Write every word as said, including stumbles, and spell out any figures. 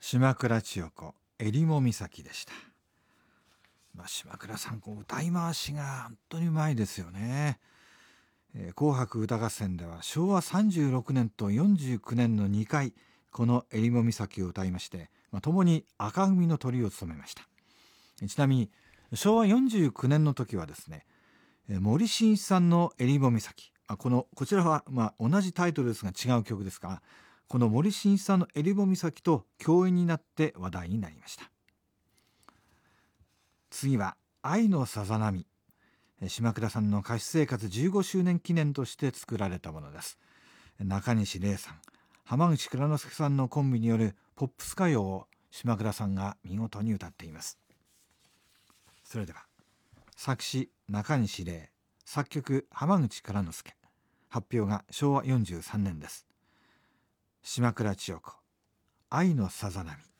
島倉千代子えりも岬でした。まあ、島倉さん、こう歌い回しが本当にうまいですよね。えー紅白歌合戦ではしょうわさんじゅうろくねんとよんじゅうきゅうねんのにかいこのえりも岬を歌いまして、まあ、共に紅組のトリを務めました。ちなみにしょうわよんじゅうきゅうねんの時はですね、えー森進一さんのえりも岬、まあ、このこちらはまあ同じタイトルですが違う曲ですが、この森進一さんのえりも岬と共演になって話題になりました。次は愛のさざ波。島倉さんの歌手生活じゅうごしゅうねん記念として作られたものです。中西礼さん、浜口蔵之介さんのコンビによるポップス歌謡を島倉さんが見事に歌っています。それでは作詞中西礼、作曲浜口蔵之介、発表がしょうわよんじゅうさんねんです。島倉千代子愛のさざ波。